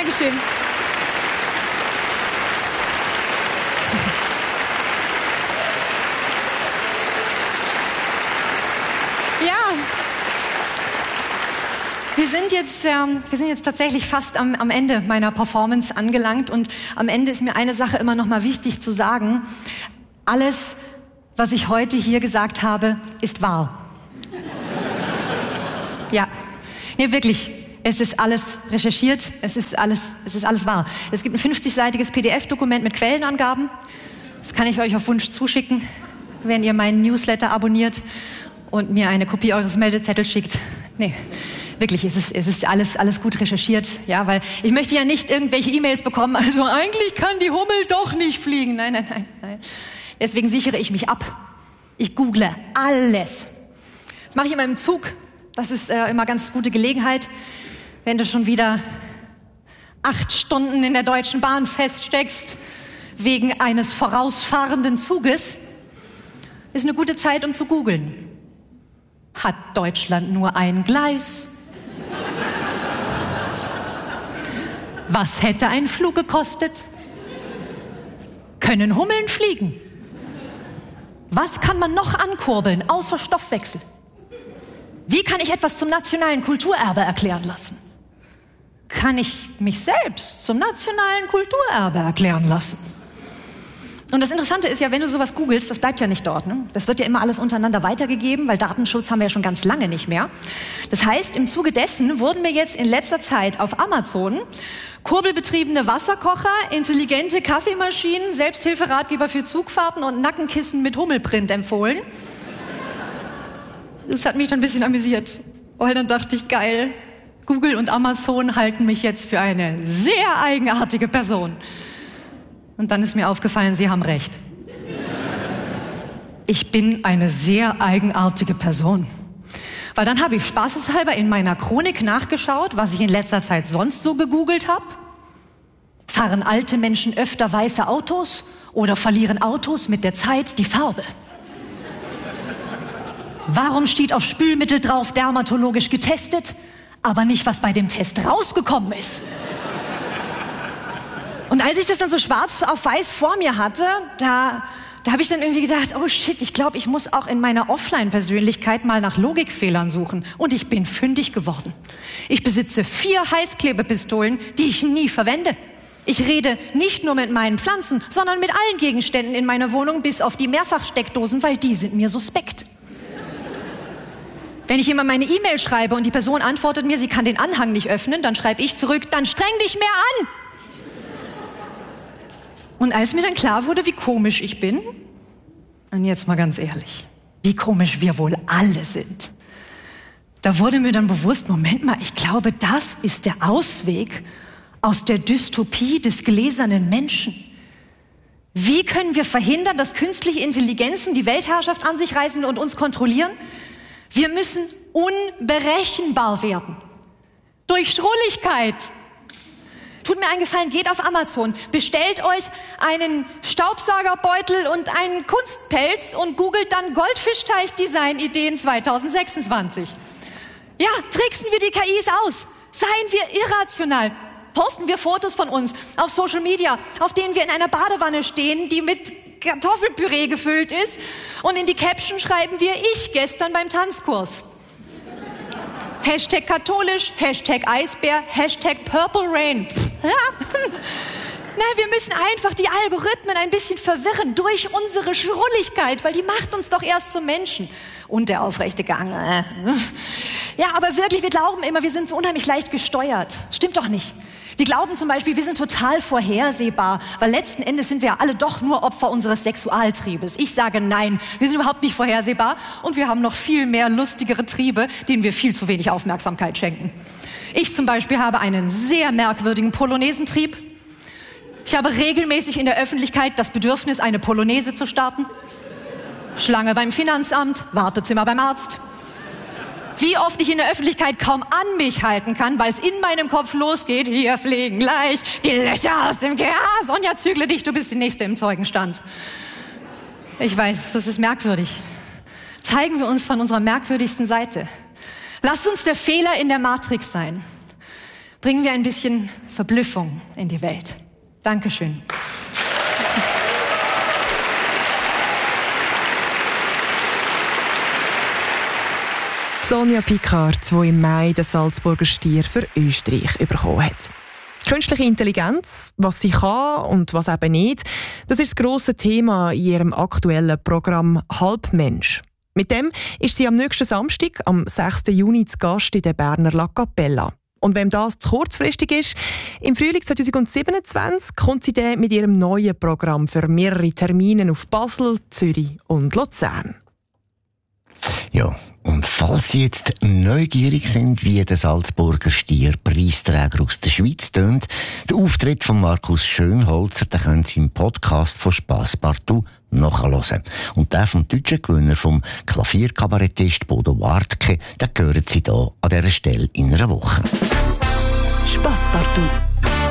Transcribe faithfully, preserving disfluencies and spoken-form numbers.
Dankeschön. Ja, wir sind jetzt, ähm, wir sind jetzt tatsächlich fast am, am Ende meiner Performance angelangt und am Ende ist mir eine Sache immer noch mal wichtig zu sagen. Alles, was ich heute hier gesagt habe, ist wahr. Ja, nee, wirklich. Es ist alles recherchiert, es ist alles, es ist alles wahr. Es gibt ein fünfzigseitiges P D F-Dokument mit Quellenangaben. Das kann ich euch auf Wunsch zuschicken, wenn ihr meinen Newsletter abonniert und mir eine Kopie eures Meldezettels schickt. Nee, wirklich, es ist, es ist alles, alles gut recherchiert, ja, weil ich möchte ja nicht irgendwelche E-Mails bekommen, also eigentlich kann die Hummel doch nicht fliegen. Nein, nein, nein, nein. Deswegen sichere ich mich ab. Ich google alles. Das mache ich immer im Zug. Das ist äh, immer ganz gute Gelegenheit, wenn du schon wieder acht Stunden in der Deutschen Bahn feststeckst, wegen eines vorausfahrenden Zuges. Ist eine gute Zeit, um zu googeln. Hat Deutschland nur ein Gleis? Was hätte ein Flug gekostet? Können Hummeln fliegen? Was kann man noch ankurbeln, außer Stoffwechsel? Wie kann ich etwas zum nationalen Kulturerbe erklären lassen? Kann ich mich selbst zum nationalen Kulturerbe erklären lassen? Und das Interessante ist ja, wenn du sowas googelst, das bleibt ja nicht dort. Ne? Das wird ja immer alles untereinander weitergegeben, weil Datenschutz haben wir ja schon ganz lange nicht mehr. Das heißt, im Zuge dessen wurden mir jetzt in letzter Zeit auf Amazon kurbelbetriebene Wasserkocher, intelligente Kaffeemaschinen, Selbsthilferatgeber für Zugfahrten und Nackenkissen mit Hummelprint empfohlen. Das hat mich dann ein bisschen amüsiert, weil dann dachte ich, geil, Google und Amazon halten mich jetzt für eine sehr eigenartige Person. Und dann ist mir aufgefallen, sie haben recht. Ich bin eine sehr eigenartige Person. Weil dann habe ich spaßeshalber in meiner Chronik nachgeschaut, was ich in letzter Zeit sonst so gegoogelt habe. Fahren alte Menschen öfter weiße Autos oder verlieren Autos mit der Zeit die Farbe? Warum steht auf Spülmittel drauf, dermatologisch getestet, aber nicht, was bei dem Test rausgekommen ist? Und als ich das dann so schwarz auf weiß vor mir hatte, da, da habe ich dann irgendwie gedacht, oh shit, ich glaube, ich muss auch in meiner Offline-Persönlichkeit mal nach Logikfehlern suchen. Und ich bin fündig geworden. Ich besitze vier Heißklebepistolen, die ich nie verwende. Ich rede nicht nur mit meinen Pflanzen, sondern mit allen Gegenständen in meiner Wohnung, bis auf die Mehrfachsteckdosen, weil die sind mir suspekt. Wenn ich jemand meine E-Mail schreibe und die Person antwortet mir, sie kann den Anhang nicht öffnen, dann schreibe ich zurück, dann streng dich mehr an. Und als mir dann klar wurde, wie komisch ich bin, und jetzt mal ganz ehrlich, wie komisch wir wohl alle sind, da wurde mir dann bewusst, Moment mal, ich glaube, das ist der Ausweg aus der Dystopie des gläsernen Menschen. Wie können wir verhindern, dass künstliche Intelligenzen die Weltherrschaft an sich reißen und uns kontrollieren? Wir müssen unberechenbar werden. Durch Schrulligkeit. Tut mir einen Gefallen, geht auf Amazon, bestellt euch einen Staubsaugerbeutel und einen Kunstpelz und googelt dann Goldfischteich-Design-Ideen zwanzig sechsundzwanzig. Ja, tricksen wir die K Is aus. Seien wir irrational. Posten wir Fotos von uns auf Social Media, auf denen wir in einer Badewanne stehen, die mit Kartoffelpüree gefüllt ist. Und in die Caption schreiben wir, ich gestern beim Tanzkurs. Hashtag katholisch, Hashtag Eisbär, Hashtag Purple Rain. Ja. Nein, wir müssen einfach die Algorithmen ein bisschen verwirren durch unsere Schrulligkeit, weil die macht uns doch erst zum Menschen. Und der aufrechte Gang. Ja, aber wirklich, wir glauben immer, wir sind so unheimlich leicht gesteuert. Stimmt doch nicht. Wir glauben zum Beispiel, wir sind total vorhersehbar, weil letzten Endes sind wir ja alle doch nur Opfer unseres Sexualtriebes. Ich sage nein, wir sind überhaupt nicht vorhersehbar und wir haben noch viel mehr lustigere Triebe, denen wir viel zu wenig Aufmerksamkeit schenken. Ich zum Beispiel habe einen sehr merkwürdigen Polonesentrieb. Ich habe regelmäßig in der Öffentlichkeit das Bedürfnis, eine Polonaise zu starten. Schlange beim Finanzamt, Wartezimmer beim Arzt. Wie oft ich in der Öffentlichkeit kaum an mich halten kann, weil es in meinem Kopf losgeht. Hier fliegen gleich die Löcher aus dem Gras. Sonja, zügle dich, du bist die Nächste im Zeugenstand. Ich weiß, das ist merkwürdig. Zeigen wir uns von unserer merkwürdigsten Seite. Lasst uns der Fehler in der Matrix sein. Bringen wir ein bisschen Verblüffung in die Welt. Dankeschön. Sonja Piccard, die im Mai den Salzburger Stier für Österreich bekommen hat. Künstliche Intelligenz, was sie kann und was eben nicht, das ist das grosse Thema in ihrem aktuellen Programm «Halbmensch». Mit dem ist sie am nächsten Samstag, am sechsten Juni, zu Gast in der Berner La Capella. Und wenn das zu kurzfristig ist, im Frühling zweitausendsiebenundzwanzig kommt sie dann mit ihrem neuen Programm für mehrere Termine auf Basel, Zürich und Luzern. Ja, und falls Sie jetzt neugierig sind, wie der Salzburger Stier Preisträger aus der Schweiz tönt, der Auftritt von Markus Schönholzer, den können Sie im Podcast von Spass Partout nachhören. Und der vom deutschen Gewinner vom Klavierkabarettist Bodo Wartke, den hören Sie hier an dieser Stelle in einer Woche. Spass Partout.